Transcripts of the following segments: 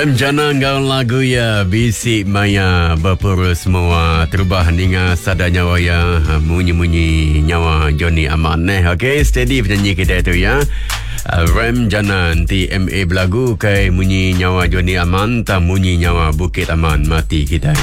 Rem jana ngau lagu ya bisik maya berpura semua terubah ninga sadanya waya munyi-munyi nyawa Johnny Aman okey steady penyanyi kita tu ya. Rem janan TMA belagu kai munyi nyawa Johnny Aman tak munyi nyawa Bukit Aman mati kita.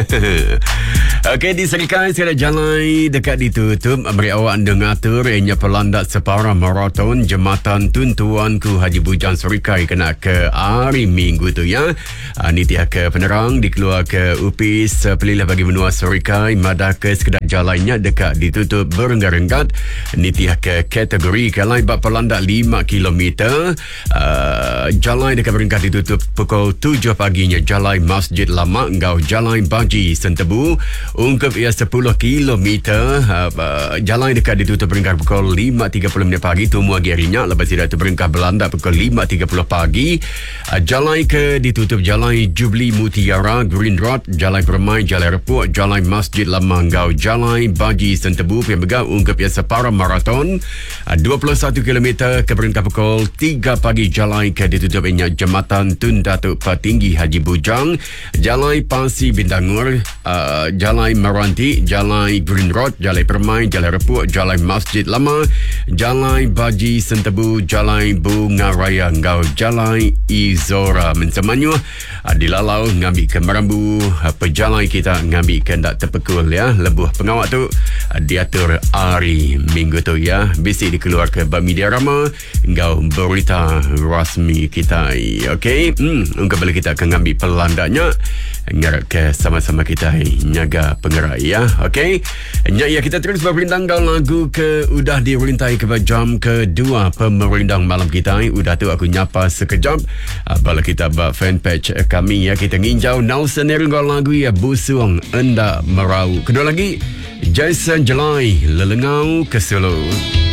Okey di Serikai segala jalan dekat ditutup beri awak dengatur ianya pelandak separa maraton jematan Tuntuanku Haji Bujang Serikai kena ke hari Minggu tu ya. Niti ke penerang dikeluar ke upis pelilah bagi menua Serikai madah ke sekedar jalannya dekat ditutup berenggat-enggat. Niti ke kategori kalai bab pelandak 5 kilometer jalan dekat berenggat ditutup pukul 7 paginya jalan Masjid Lama ngau jalan Baji Sentebu ungkup ia 10 kilometer jalan dekat ditutup berenggat pukul 5.30 minit pagi temu lagi harinya lepas itu berenggat Belanda pukul 5.30 pagi jalan ke ditutup jalan Jubli Mutiara Green Road jalan Permai jalan Repuk jalan Masjid Lama ngau jalan Baji Sentebu yang begau ungkup ia separa maraton 21 kilometer ke berenggat pukul 3 pagi jalan ke ditutup ianya Jembatan Tun Datuk Patinggi Haji Bujang jalan Pasi Bintangur jalan Meranti jalan Green Road jalan Permai jalan Repuk jalan Masjid Lama jalan Baji Sentebu jalan Bunga Raya ngau jalan Izora mensemanyu dilalau ngambil ke Merambu pejalan kita ngambil ke ndak terpekul ya lebuh pengawak tu diatur hari Minggu tu ya bisik dikeluar ke media rama ngau berita rasmi kita okey ungkap balik kita akan ngambil pelandaknya ngarap ke sama-sama kita nyaga pengerai ya okey ya kita terus berperintang kau lagu ke udah dirintai ke jam kedua pemerintang malam kita udah tu aku nyapa sekejap bala kita buat fanpage kami ya kita nginjau Nelson kau lagu ya Busung Enda Merau kedua lagi Jason Jelai Lelengau ke Solo.